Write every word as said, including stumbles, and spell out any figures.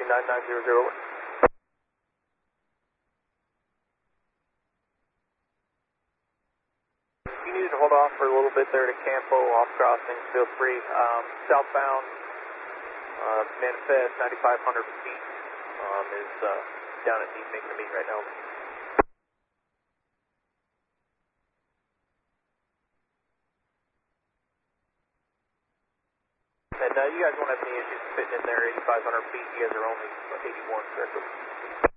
Army nine nine zero zero. You need to hold off for a little bit there to Campo, off crossing, feel free. Um, southbound, uh, manifest ninety-five hundred feet um, is uh, down at Deep making a meet right now. And uh, you guys won't have any issues fitting in there eighty-five hundred feet. You guys are only eighty-one, correct?